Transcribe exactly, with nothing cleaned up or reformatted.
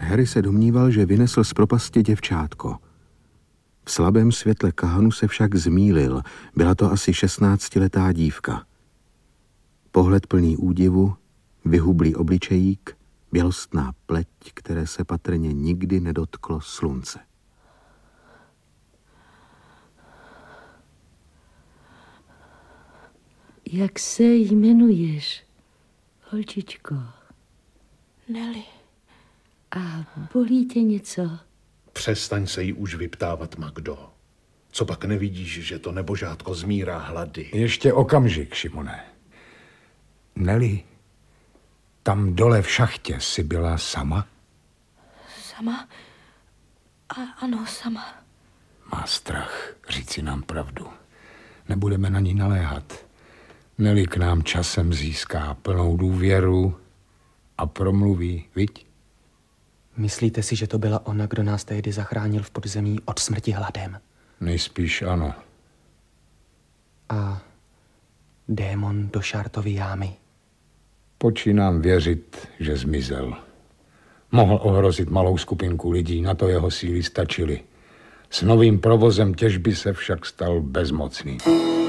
Harry se domníval, že vynesl z propasti děvčátko. V slabém světle kahanu se však zmýlil. Byla to asi šestnáctiletá dívka. Pohled plný údivu, vyhublý obličejík, bělostná pleť, které se patrně nikdy nedotklo slunce. Jak se jmenuješ, holčičko? Nelly. A bolí tě něco? Přestaň se jí už vyptávat, Magdo. Co pak nevidíš, že to nebožátko zmírá hlady? Ještě okamžik, Šimone. Nelly, tam dole v šachtě jsi byla sama? Sama? A, ano, sama. Má strach říci nám pravdu. Nebudeme na ní naléhat. Nelly k nám časem získá plnou důvěru a promluví, viď? Myslíte si, že to byla ona, kdo nás tehdy zachránil v podzemí od smrti hladem? Nejspíš ano. A démon do Šartovy jámy? Počínám věřit, že zmizel. Mohl ohrozit malou skupinku lidí, na to jeho síly stačily. S novým provozem těžby se však stal bezmocný.